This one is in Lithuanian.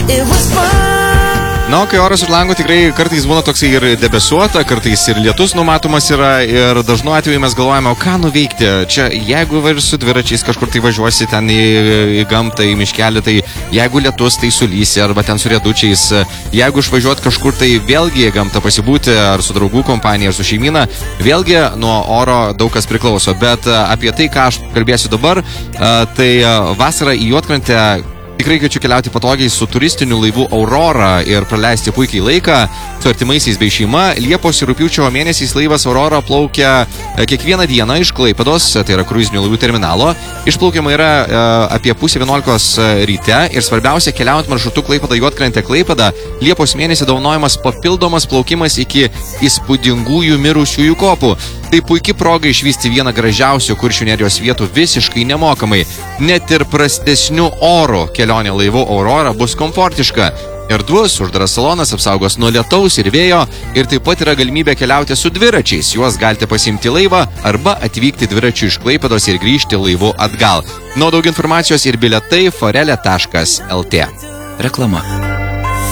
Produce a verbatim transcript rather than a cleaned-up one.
Na, kai oras už lango tikrai kartais būna toksai ir debesuota, kartais ir lietus numatomas yra ir dažnu atveju mes galvojame, o ką nuveikti. Čia, jeigu su dviračiais kažkur tai važiuosi ten į, į gamtą, į miškelį, tai jeigu lietus, tai sulysi arba ten su riedučiais. Jeigu išvažiuot kažkur, tai vėlgi gamtą pasibūti ar su draugų kompanija, ar su šeimyna, vėlgi nuo oro daug kas priklauso. Bet apie tai, ką aš kalbėsiu dabar, tai vasarą į Juodkrantę tikrai kviečiu keliauti patogiai su turistiniu laivu Aurora ir praleisti puikiai laiką su artimaisiais bei šeima. Liepos ir rugpjūčio mėnesiais laivas Aurora plaukia kiekvieną dieną iš Klaipėdos, tai yra kruizinių laivų terminalo. Išplaukiama yra apie pusę vienuolikos ryte ir svarbiausia, keliaujant maršrutu Klaipėda Juodkrantė Klaipėda, Liepos mėnesį dovanojamas papildomas plaukimas iki įspūdingųjų mirusiųjų kopų. Tai puikia proga išvysti vieną gražiausių Kuršių nerijos vietų visiškai nemokamai. Net ir prastesnių oro kelionė laivu Aurora bus komfortiška. Erdvus, uždaras salonas apsaugos nuo lietaus ir vėjo ir taip pat yra galimybė keliauti su dviračiais. Juos galite pasiimti laivą arba atvykti dviračiu iš Klaipėdos ir grįžti laivu atgal. Nuo daug informacijos ir bilietai forele taškas lt. Reklama.